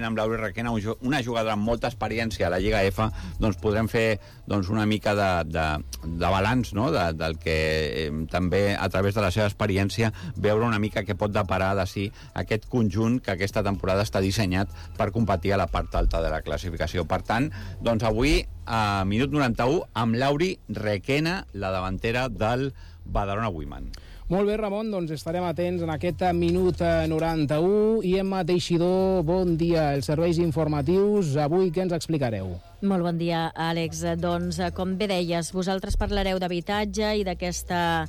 precisament amb l'Auri Requena, una jugadora amb molta experiència a la Lliga F, doncs podrem fer una mica de balanç, no? Del que també, a través de la seva experiència, veure una mica què pot deparar de si aquest conjunt que aquesta temporada està dissenyat per competir a la part alta de la classificació. Per tant, doncs avui, a minut 91, amb l'Auri Requena, la davantera del Badalona Women. Molt bé, Ramon, doncs estarem atents en aquest minut 91. I Emma Teixidor, bon dia. Els serveis informatius, avui què ens explicareu? Molt bon dia, Àlex. Doncs, com bé deies, vosaltres parlareu d'habitatge i d'aquesta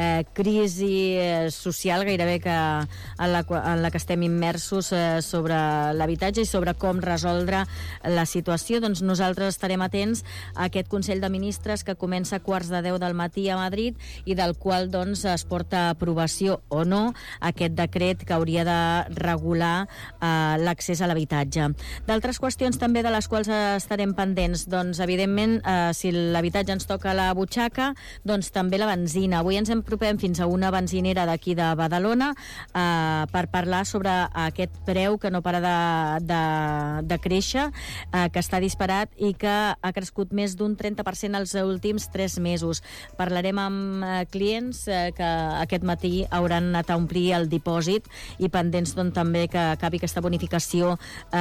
crisi social gairebé en la que estem immersos sobre l'habitatge i sobre com resoldre la situació. Doncs nosaltres estarem atents a aquest Consell de Ministres que comença a 9:15 del matí a Madrid i del qual doncs, es porta a aprovació o no aquest decret que hauria de regular l'accés a l'habitatge. D'altres qüestions també de les quals estarem pendents, doncs evidentment si l'habitatge ens toca a la butxaca, doncs també la benzina. Avui ens apropem fins a una benzinera d'aquí de Badalona per parlar sobre aquest preu que no para de créixer, que està disparat i que ha crescut més d'un 30% els últims 3 mesos. Parlarem amb clients que aquest matí hauran anat a omplir el dipòsit i pendents doncs, també que acabi aquesta bonificació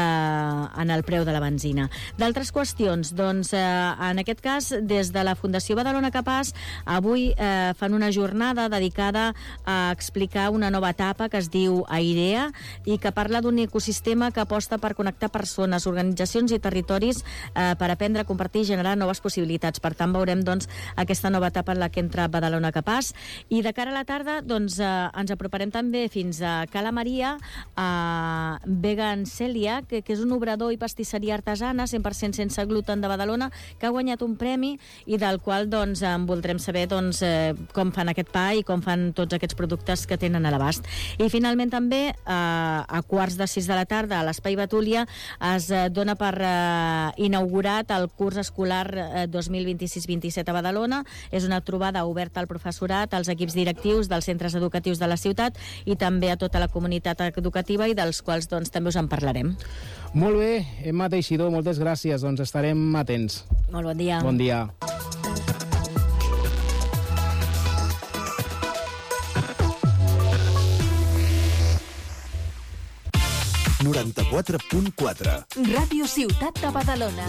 en el preu de la benzina. D'altres qüestions, doncs, en aquest cas, des de la Fundació Badalona Capaç, avui fan una jornada dedicada a explicar una nova etapa que es diu Airea i que parla d'un ecosistema que aposta per connectar persones, organitzacions i territoris per aprendre a compartir i generar noves possibilitats. Per tant, veurem doncs, aquesta nova etapa en la que entra Badalona Capaç. I de cara a la tarda doncs, ens aproparem també fins a Cala Maria, a Vegan Celiac, que és un obrador i pastisseria artesana 100% sense gluten de Badalona, que ha guanyat un premi i del qual doncs, en voldrem saber doncs, com fan aquest pa i com fan tots aquests productes que tenen a l'abast. I finalment també a 5:45 de la tarda a l'Espai Betúlia es dona per inaugurat el curs escolar 2026-27 a Badalona. És una trobada oberta al professorat, als equips directius dels centres educatius de la ciutat i també a tota la comunitat educativa i dels quals doncs, també us en parlarem. Molt bé, Emma Teixidor, moltes gràcies. Doncs estarem atents. Molt bon dia. Bon dia. Ràdio Ciutat de Badalona.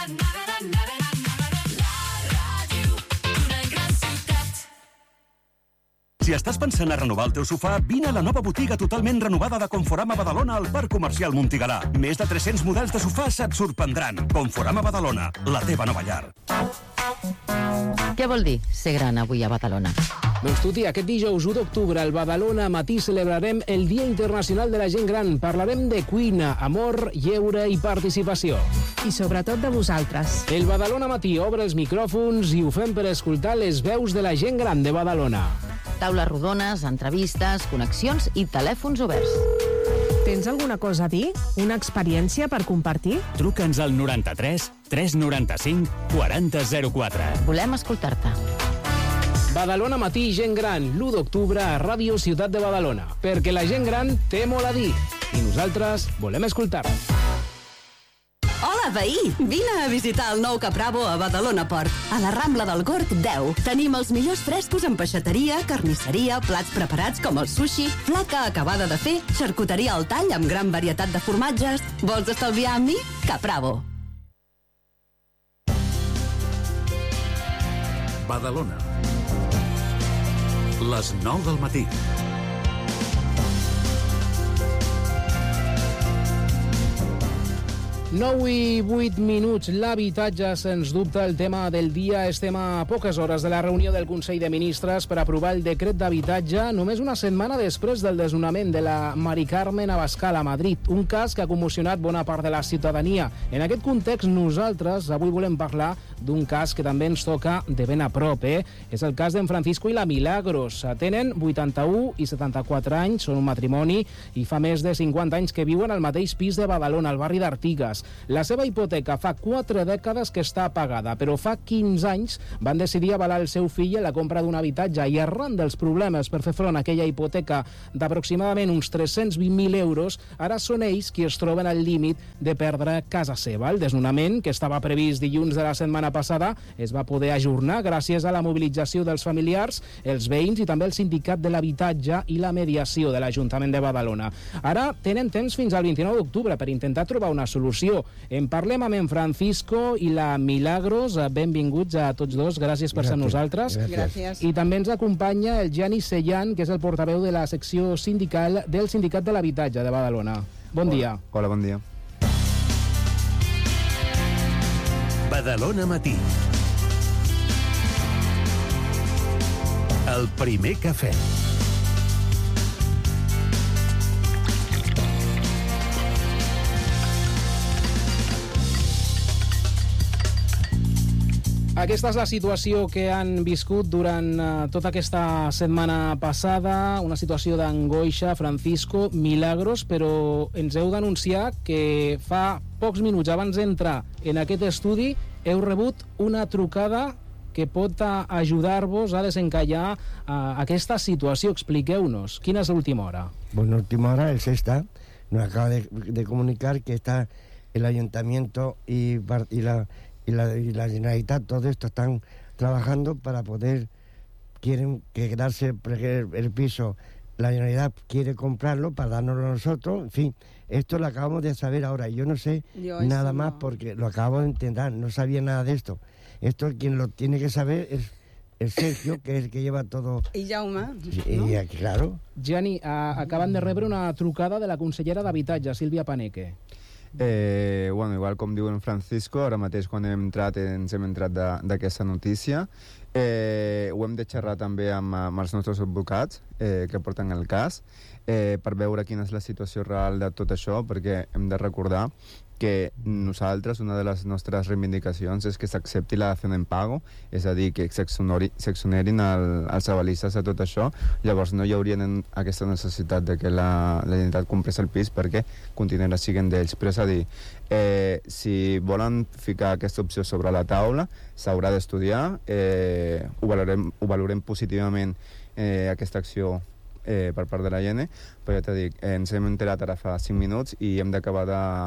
Si estàs pensant a renovar el teu sofà, vine a la nova botiga totalment renovada de Conforama Badalona al Parc Comercial Montigalà. Més de 300 models de sofàs et sorprendran. Conforama Badalona, la teva nova llar. Què vol dir ser gran avui a Badalona? Doncs tu, tia, aquest dijous 1 d'octubre al Badalona Matí celebrarem el Dia Internacional de la Gent Gran. Parlarem de cuina, amor, lleure i participació. I sobretot de vosaltres. El Badalona Matí obre els micròfons i ho fem per escoltar les veus de la gent gran de Badalona. Taules rodones, entrevistes, connexions i telèfons oberts. Tens alguna cosa a dir? Una experiència per compartir? Truca'ns al 93 395 4004. Volem escoltar-te. Badalona Matí, gent gran, l'1 d'octubre a Ràdio Ciutat de Badalona. Perquè la gent gran té molt a dir. I nosaltres volem escoltar. Hola, veí! Vine a visitar el nou Capravo a Badalona Port, a la Rambla del Gorg 10. Tenim els millors frescos en peixateria, carnisseria, plats preparats com el sushi, flaca acabada de fer, xarcuteria al tall amb gran varietat de formatges. Vols estalviar amb mi? Capravo. Badalona. Les 9 del matí. 9 i 8 minuts, l'habitatge, sens dubte, el tema del dia. Estem a poques hores de la reunió del Consell de Ministres per aprovar el decret d'habitatge, només una setmana després del desnonament de la Mari Carmen Abascal a Madrid, un cas que ha commocionat bona part de la ciutadania. En aquest context, nosaltres avui volem parlar d'un cas que també ens toca de ben a prop. És el cas d'en Francisco i la Milagros. Tenen 81 i 74 anys, són un matrimoni i fa més de 50 anys que viuen al mateix pis de Badalona, al barri d'Artigues. La seva hipoteca fa 4 dècades que està pagada, però fa 15 anys van decidir avalar el seu fill en la compra d'un habitatge i arran dels problemes per fer front a aquella hipoteca d'aproximadament uns 320.000 euros, ara són ells qui es troben al límit de perdre casa seva. El desnonament, que estava previst dilluns de la setmana passada, es va poder ajornar gràcies a la mobilització dels familiars, els veïns i també el sindicat de l'habitatge i la mediació de l'Ajuntament de Badalona. Ara tenen temps fins al 29 d'octubre per intentar trobar una solució. En parlem amb en Francisco i la Milagros. Benvinguts a tots dos. Gràcies per ser amb nosaltres. Gràcies. I també ens acompanya el Gianni Sellan, que és el portaveu de la secció sindical del Sindicat de l'Habitatge de Badalona. Bon dia. Hola, bon dia. Badalona Matí. El primer cafè. Aquesta és la situació que han viscut durant tota aquesta setmana passada, una situació d'angoixa. Francisco, Milagros, però ens heu d'anunciar que fa pocs minuts abans d'entrar en aquest estudi heu rebut una trucada que pot ajudar-vos a desencallar aquesta situació. Expliqueu-nos, quina és l'última hora? Bueno, última hora, el Sexta nos acaba de comunicar que está el Ayuntamiento y la Generalitat, todo esto están trabajando para poder, quieren quedarse el piso, la Generalitat quiere comprarlo para dárnoslo a nosotros, en fin, esto lo acabamos de saber ahora, yo no sé nada más porque lo acabo de entender, no sabía nada de esto. Esto quien lo tiene que saber es el Sergio, que es el que lleva todo. I Jaume, no? I, claro. Gianni, acaben de rebre una trucada de la consellera d'Habitatge, Sílvia Paneque. Bueno, igual com diu en Francisco, ara mateix quan ens hem entrat d'aquesta notícia. Ho hem de xerrar també amb els nostres advocats que porten el cas per veure quina és la situació real de tot això, perquè hem de recordar que nosaltres, una de les nostres reivindicacions és que s'accepti la dació en pago, és a dir, que s'exonerin els avalistes de tot això. Llavors no hi hauria aquesta necessitat de que la Generalitat comprés el pis perquè continuarà sent d'ells. Però és a dir, si volen ficar aquesta opció sobre la taula, s'haurà d'estudiar, ho valorem positivament aquesta acció per part de la IENE, però ja t'he dit, ens hem enterat ara fa 5 minuts i hem d'acabar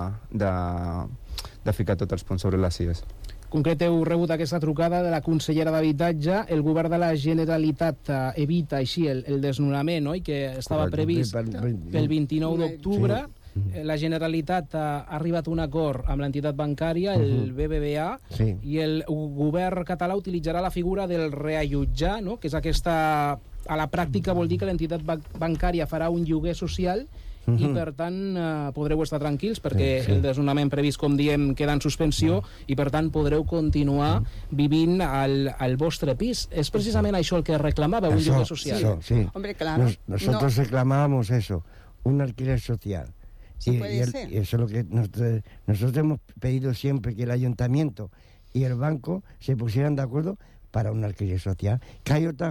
de ficar tots els punts sobre les ies. Concret, heu rebut aquesta trucada de la consellera d'Habitatge. El govern de la Generalitat evita així el desnonament, oi? Que estava previst pel 29 d'octubre. La Generalitat ha arribat a un acord amb l'entitat bancària, el BBVA, i el govern català utilitzarà la figura del reallotjar, no? Que és aquesta... A la pràctica vol dir que l'entitat bancària farà un lloguer social i, per tant, podreu estar tranquils perquè el desnonament previst, com diem, queda en suspensió i, per tant, podreu continuar vivint al vostre pis. És precisament això el que reclamàveu, un lloguer social. Sí. Hombre, claro. Nosotros reclamábamos eso, un alquiler social. Sí, puede ser. Y eso es lo que nosotros hemos pedido siempre, que el ayuntamiento y el banco se pusieran de acuerdo para un alquiler social. Que hay otras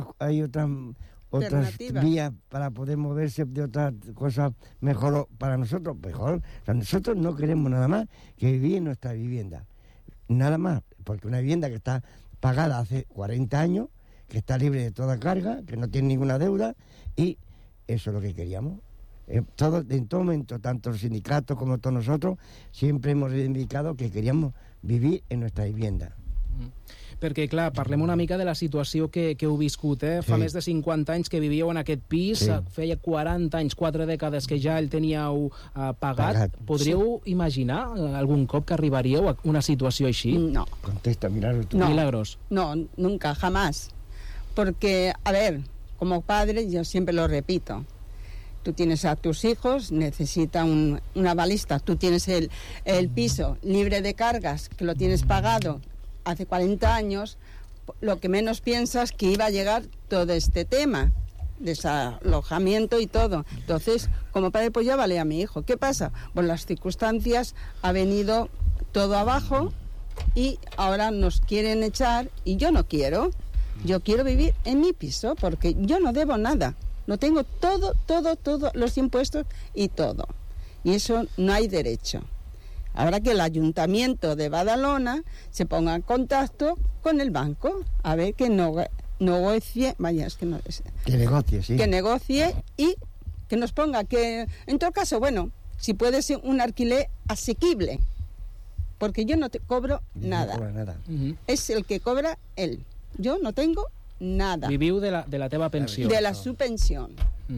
vías para poder moverse de otras cosas mejor para nosotros. Mejor. O sea, nosotros no queremos nada más que vivir en nuestra vivienda. Nada más, porque una vivienda que está pagada hace 40 años, que está libre de toda carga, que no tiene ninguna deuda, y eso es lo que queríamos. En todo momento, tanto los sindicatos como todos nosotros, siempre hemos reivindicado que queríamos vivir en nuestra vivienda. Perquè, clar, parlem una mica de la situació que heu viscut, Fa més de 50 anys que vivíeu en aquest pis, feia 40 anys, 4 dècades que ja el teníeu pagat. Podríeu imaginar algun cop que arribaríeu a una situació així? No. Contesta, Milagros. No. Milagros. No, nunca, jamás. Porque, a ver, como padre, yo siempre lo repito, tú tienes a tus hijos, necesita una balista, tú tienes el piso libre de cargas, que lo tienes pagado hace 40 años, lo que menos piensas que iba a llegar todo este tema, desalojamiento y todo. Entonces, como padre, pues ya vale a mi hijo. ¿Qué pasa? Bueno, las circunstancias ha venido todo abajo y ahora nos quieren echar y yo no quiero. Yo quiero vivir en mi piso porque yo no debo nada. No tengo todo, los impuestos y todo. Y eso no hay derecho. Ahora que el Ayuntamiento de Badalona se ponga en contacto con el banco, a ver que negocie, que negocie, sí. Que negocie y que nos ponga que, en todo caso, bueno, si puede ser un alquiler asequible, porque yo no te cobro nada. No cobra nada. Es el que cobra él. Yo no tengo nada. Viviu de la teva pensió. De la su pensión.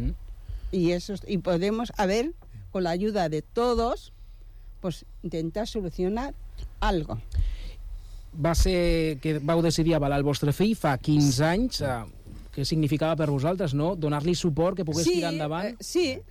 Y podemos, a ver, con la ayuda de todos, pues intentar solucionar algo. Va ser que vau decidir avalar el vostre fill fa 15 anys. Què significava per vosaltres, no? Donar-li suport, que pogués tirar endavant. Sí.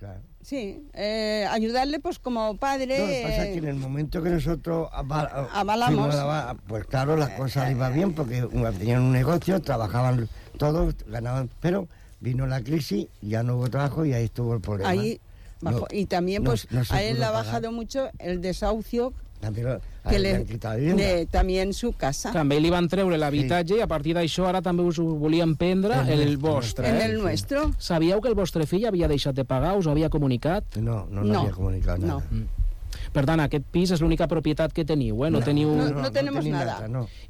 Ayudarle pues como padre. No, lo que pasa es que en el momento que nosotros avalamos, pues claro, las cosas iban bien porque tenían un negocio, trabajaban todos, ganaban, pero vino la crisis, ya no hubo trabajo y ahí estuvo el problema. Ahí bajó. Y también pues a él le ha bajado mucho el desahucio que le también su casa. També li van treure l'habitatge i a partir d'això ara també us ho volien prendre el vostre. En el nuestro. Sabíeu que el vostre fill havia deixat de pagar? Us ho havia comunicat? No havia comunicat nada. Per tant, aquest pis és l'única propietat que teniu, eh? No teniu... No tenemos nada.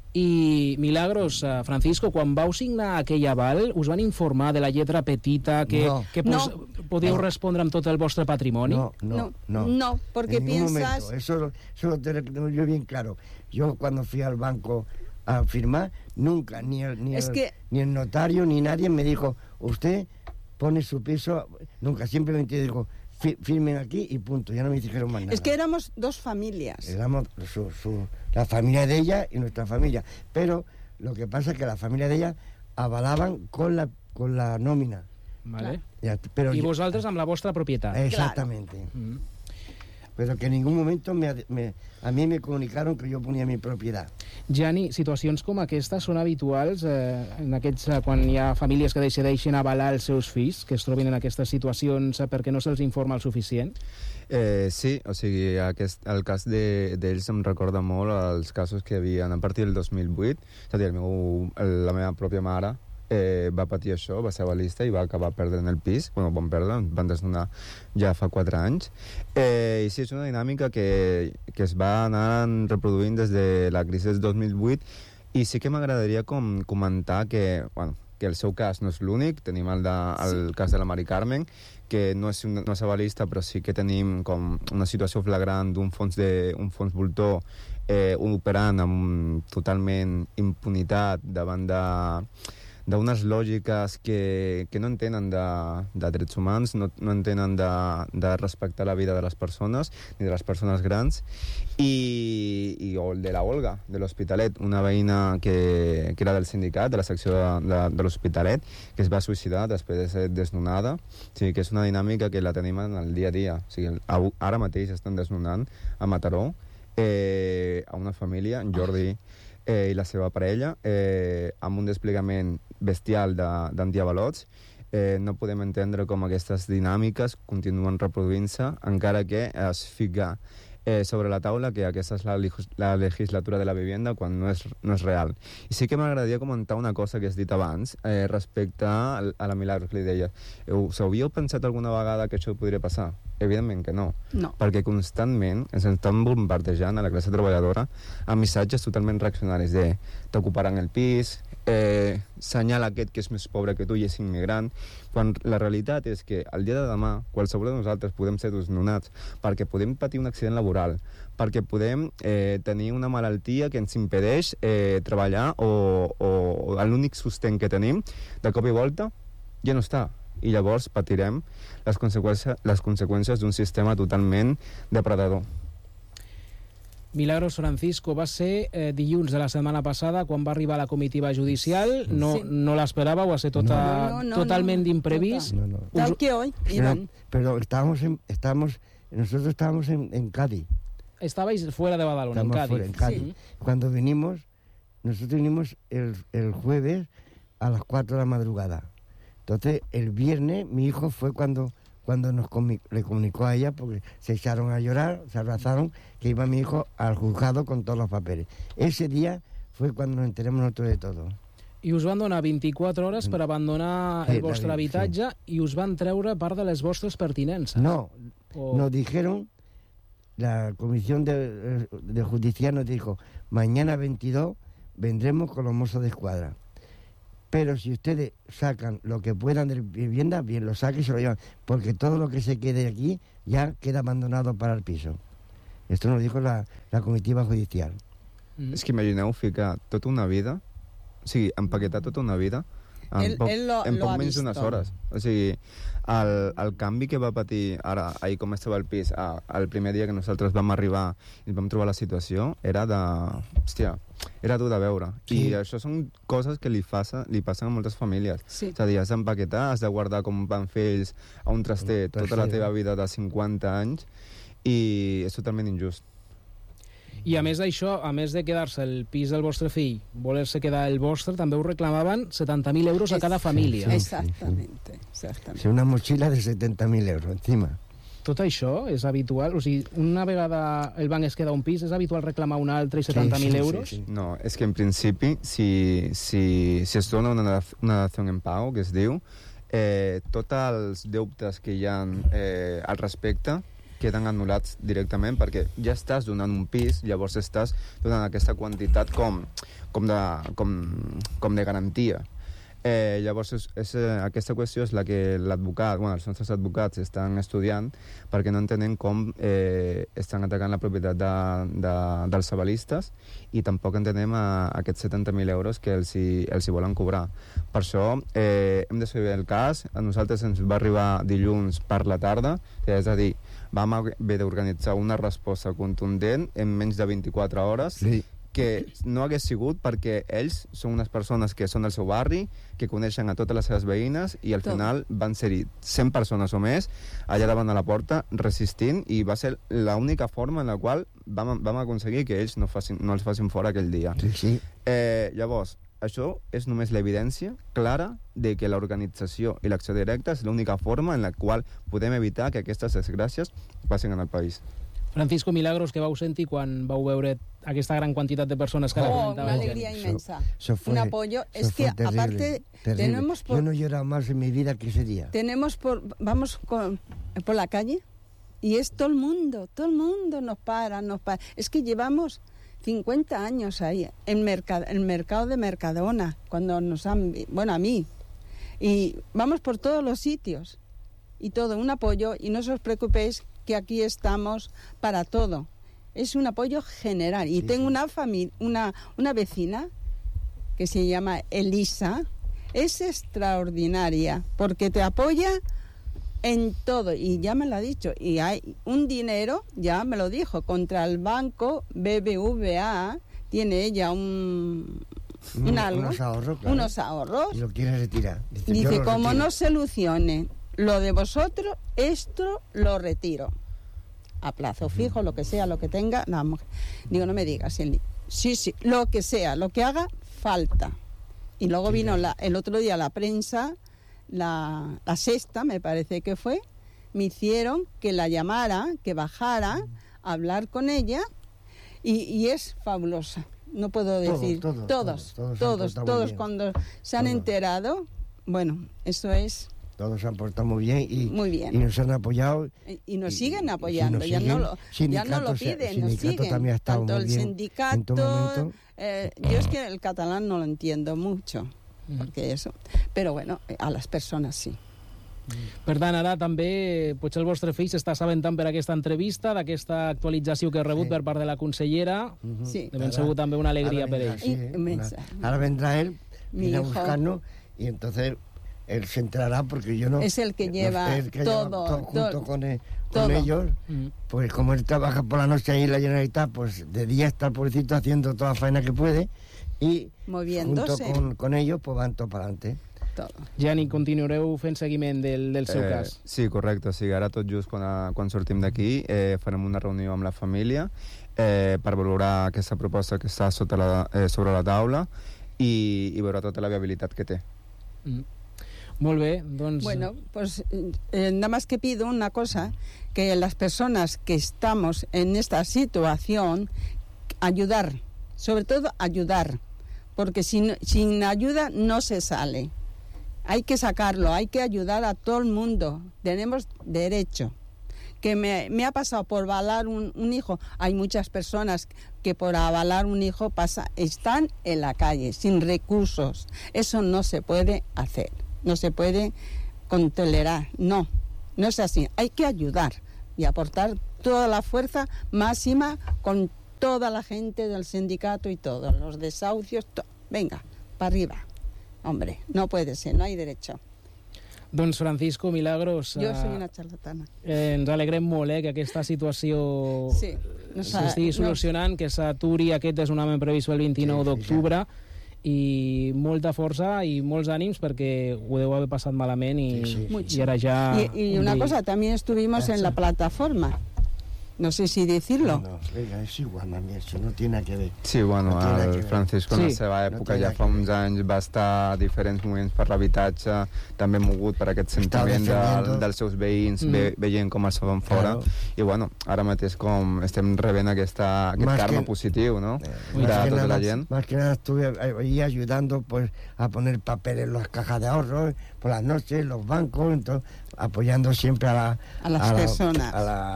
I Milagros, Francisco, quan vau signar aquell aval, us van informar de la lletra petita que podíeu respondre amb tot el vostre patrimoni? No, porque piensas... Eso lo tengo yo bien claro. Yo cuando fui al banco a firmar, nunca, ni el notario ni nadie me dijo, usted pone su piso, nunca, simplemente dijo, firmen aquí y punto, ya no me dijeron más nada. Es que éramos dos familias. Éramos la familia de ella y nuestra familia, pero lo que pasa es que la familia de ella avalaban con la nómina. Vale. Pero I vosaltres amb la vostra propietat. Exactamente. Pero que en ningún momento a mí me comunicaron que yo ponía mi propiedad. Gianni, situacions com aquestes són habituals quan hi ha famílies que decideixen avalar els seus fills, que es trobin en aquestes situacions perquè no se'ls informa el suficient? Sí, o sigui, el cas d'ells em recorda molt els casos que hi havia a partir del 2008, és a dir, la meva pròpia mare va patir això, va ser avalista i va acabar perdent el pis, van desnonar ja fa 4 anys. I sí, és una dinàmica que es va anar reproduint des de la crisi del 2008 i sí que m'agradaria comentar que el seu cas no és l'únic, tenim el cas de la Mari Carmen, que no és avalista, però sí que tenim com una situació flagrant d'un fons voltor operant amb totalment impunitat davant d'unes lògiques que no entenen de drets humans, no entenen de respectar la vida de les persones, ni de les persones grans, o el de la Olga, de l'Hospitalet, una veïna que era del sindicat, de la secció de l'Hospitalet, que es va suïcidar després de ser desnonada. O sigui, que és una dinàmica que la tenim en el dia a dia. O sigui, ara mateix estan desnonant a Mataró a una família, en Jordi i la seva parella, amb un desplegament bestial d'antiavalots. No podem entendre com aquestes dinàmiques continuen reproduint-se, encara que es fica sobre la taula que aquesta és la legislatura de la vivienda quan no és real. I sí que m'agradaria comentar una cosa que has dit abans respecte a la Milagros, que li deia, us havíeu pensat alguna vegada que això podria passar? Evidentment que no. Perquè constantment ens estan bombardejant a la classe treballadora amb missatges totalment reaccionaris de t'ocuparan el pis, senyala aquest que és més pobre que tu i és immigrant, quan la realitat és que el dia de demà qualsevol de nosaltres podem ser desnonats perquè podem patir un accident laboral, perquè podem tenir una malaltia que ens impedeix treballar o l'únic sostén que tenim de cop i volta ja no està. I llavors patirem les conseqüències d'un sistema totalment depredador. Milagros, Francisco, va ser dilluns de la setmana passada quan va arribar la comitiva judicial. No l'esperava, va ser totalment d'imprevist. Tal que hoy. Pero nosotros estábamos en Cádiz. Estabais fuera de Badalona, en Cádiz. En Cádiz. Sí. Cuando nosotros vinimos el jueves a las 4 de la madrugada. Entonces, el viernes, mi hijo fue cuando le comunicó a ella, porque se echaron a llorar, se abrazaron, que iba mi hijo al juzgado con todos los papeles. Ese día fue cuando nos enteramos nosotros de todo. I us van donar 24 hores per abandonar el vostre habitatge i us van treure part de les vostres pertinences. No, nos dijeron la comisión de justicia nos dijo, mañana 22 vendremos con los mozos de escuadra. Pero si ustedes sacan lo que puedan de vivienda, bien, lo saquen y se lo llevan, porque todo lo que se quede aquí ya queda abandonado para el piso. Esto nos dijo la comitiva judicial. És que imagineu ficar tota una vida, o sigui, empaquetar tota una vida en poc menys d'unes hores. O sigui, el canvi que va patir ahir com estava el pis, el primer dia que nosaltres vam arribar i vam trobar la situació, era de... Hòstia, era dur de veure. Sí. I això són coses que li passen a moltes famílies. Sí. És a dir, has d'empaquetar, has de guardar com van fer ells a un traster tota la teva vida de 50 anys i és totalment injust. I a més d'això, a més de quedar-se el pis del vostre fill, voler-se quedar el vostre, també us reclamaven 70.000 euros a cada família. Exactament. Sí, una mochila de 70.000 euros, encima. Tot això és habitual? O sigui, una vegada el banc es queda un pis, és habitual reclamar un altre i 70.000 euros? Sí. No, és que en principi, si es dona una dació en pago, que es diu, tots els deutes que hi ha al respecte queden anul·lats directament perquè ja estàs donant un pis, llavors estàs donant aquesta quantitat com de garantia. Llavors aquesta qüestió és la que l'advocat, els nostres advocats estan estudiant perquè no entenen com estan atacant la propietat dels avalistes i tampoc entenem aquests 70.000 euros que els hi volen cobrar. Per això hem de saber el cas. A nosaltres ens va arribar dilluns per la tarda, és a dir, vam haver d'organitzar una resposta contundent en menys de 24 hores, sí, que no hagués sigut perquè ells són unes persones que són del seu barri, que coneixen a totes les seves veïnes i al final van ser-hi 100 persones o més allà davant de la porta resistint i va ser l'única forma en la qual vam aconseguir que ells no els facin fora aquell dia. Sí. Llavors, això és només l'evidència clara de que l'organització i l'acció directa és l'única forma en la qual podem evitar que aquestes desgràcies passin en el país. Francisco, Milagros, què vau sentir quan vau veure aquesta gran quantitat de persones que la comentaven? Una alegría inmensa, un apoyo. Es que terrible, aparte terrible. tenemos Yo no he llorado más en mi vida que ese día. Vamos por la calle y es todo el mundo nos para. Es que llevamos 50 años ahí, el mercado de Mercadona, cuando nos han... Bueno, a mí. Y vamos por todos los sitios. Y todo, un apoyo. Y no os preocupéis que aquí estamos para todo. Es un apoyo general. Y tengo una familia, una vecina que se llama Elisa. Es extraordinaria porque te apoya en todo, y ya me lo ha dicho, y hay un dinero, ya me lo dijo, contra el banco BBVA, tiene ella unos ahorros, claro. Unos ahorros. Y lo quiere retirar. Dice, como no solucione lo de vosotros, esto lo retiro. A plazo fijo, lo que sea, lo que tenga. No, digo, no me digas. Sí, lo que sea, lo que haga, falta. Y luego vino el otro día la prensa, la sexta, me parece que fue, me hicieron que la llamara, que bajara a hablar con ella, y es fabulosa. No puedo decir. Todos cuando se han enterado, bueno, eso es... Todos se han portado muy bien y nos han apoyado. Y nos siguen apoyando, ya no lo piden, nos siguen. También ha estado tanto muy el bien sindicato, yo es que el catalán no lo entiendo mucho, porque eso, però bueno, a les persones sí. Per tant, ara també potser el vostre fill s'està assabentant per aquesta entrevista, d'aquesta actualització que ha rebut per part de la consellera. Sí. De ben segur també una alegria per ell. Ahora vendrá él, viene a buscarnos, y entonces él se enterará porque yo no... Es el que lleva todo junto con ellos. Pues como él trabaja por la noche ahí en la Generalitat, pues de día está el pobrecito haciendo toda la faena que puede y moviéndose. Junto con ellos pues van todo para adelante. Jani, continuareu fent seguiment del seu cas? Sí, correcte. O sigui, ara tot just quan sortim d'aquí farem una reunió amb la família per valorar aquesta proposta que està sobre la taula i veure tota la viabilitat que té. Molt bé, doncs... Bueno, pues nada más que pido una cosa, que las personas que estamos en esta situación, ayudar, sobre todo ayudar, porque sin ayuda no se sale. Hay que sacarlo, hay que ayudar a todo el mundo, tenemos derecho. que me ha pasado por avalar un hijo. Hay muchas personas que por avalar un hijo están en la calle, sin recursos. Eso no se puede hacer, no se puede tolerar, no es así. Hay que ayudar y aportar toda la fuerza máxima con toda la gente del sindicato y todos los desahucios. Venga, para arriba. Hombre, no puede ser, no hay derecho. Doncs Francisco, Milagros... Jo soy una charlatana. Ens alegrem molt que aquesta situació s'estigui solucionant, que s'aturi aquest desnonament previst el 29 d'octubre, i molta força i molts ànims perquè ho deu haver passat malament i ara ja... Y una cosa, también estuvimos en la plataforma. No sé si decirlo. No, venga, es igual, mami, eso no tiene que ver. Sí, bueno, no el Francisco en la seva època ja fa uns anys va estar a diferents moments per l'habitatge, també mogut per aquest sentiment dels seus veïns, veient com els fan fora, i bueno, ara mateix com estem rebent aquest karma positiu, ¿no? De tota la gent. Más que nada estuve ahí ayudando pues a poner papel en las cajas de ahorro por las noches, los bancos, entonces, apoyando siempre a las personas.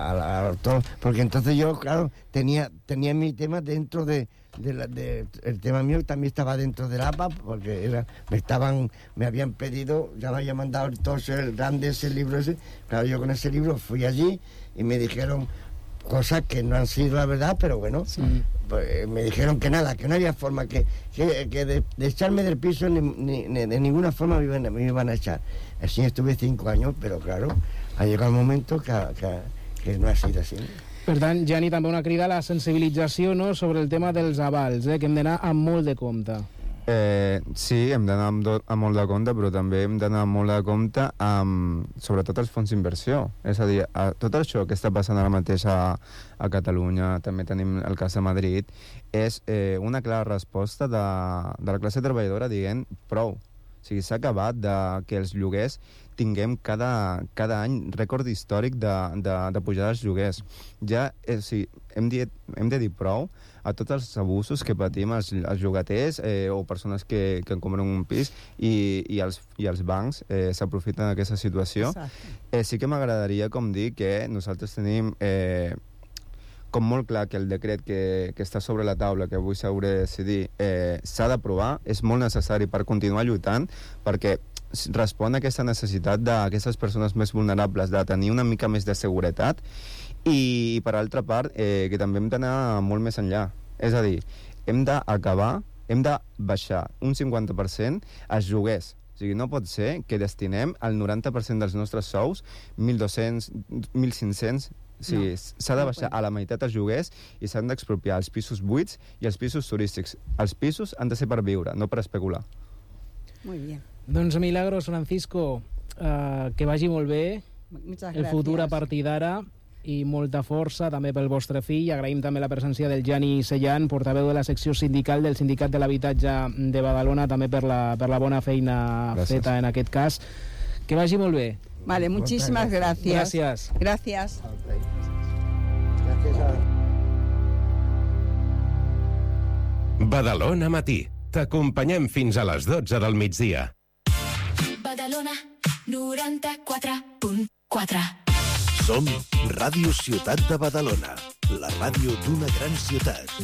Porque entonces yo, claro, tenía mi tema dentro el tema mío también estaba dentro del APA, porque me habían pedido, ya me había mandado entonces el grande ese libro ese. Claro, yo con ese libro fui allí y me dijeron cosas que no han sido la verdad, pero bueno, pues, me dijeron que nada, que no había forma, que de echarme del piso ni de ninguna forma me iban a echar. Así estuve 5 años, pero claro, ha llegado el momento que no ha sido así. Per tant, Jani, també una crida a la sensibilització, no?, sobre el tema dels avals, que hem d'anar amb molt de compte. Sí, hem d'anar amb molt de compte, però també hem d'anar amb molt de compte amb, sobretot, els fons d'inversió. És a dir, tot això que està passant ara mateix a Catalunya, també tenim el cas de Madrid, és una clara resposta de la classe treballadora dient prou. O sigui, s'ha acabat que els lloguers tinguem cada any rècord històric de pujada dels lloguers. Ja, o sigui, hem de dir prou a tots els abusos que patim els llogaters o persones que compren un pis i els bancs s'aprofiten d'aquesta situació. Sí que m'agradaria dir que nosaltres tenim com molt clar que el decret que està sobre la taula, que avui s'haurà de decidir, s'ha d'aprovar, és molt necessari per continuar lluitant, perquè respon a aquesta necessitat d'aquestes persones més vulnerables de tenir una mica més de seguretat i, per altra part, que també hem d'anar molt més enllà. És a dir, hem de baixar un 50% als lloguers. O sigui, no pot ser que destinem el 90% dels nostres sous, 1.200, 1.500... Sí, s'ha de baixar a la meitat els lloguers i s'han d'expropiar els pisos buits i els pisos turístics. Els pisos han de ser per viure, no per especular. Muy bien. Doncs Milagros, Francisco, que vagi molt bé el futur a partir d'ara i molta força també pel vostre fill. Agraïm també la presència del Jani Sellan, portaveu de la secció sindical del Sindicat de l'Habitatge de Badalona, també per la bona feina feta en aquest cas. Que vagi molt bé. Vale, muchísimas gracias. Gracias. Gracias. Badalona Matí. T'acompanyem fins a les 12 del migdia. Badalona 94.4. Som Ràdio Ciutat de Badalona, la ràdio d'una gran ciutat.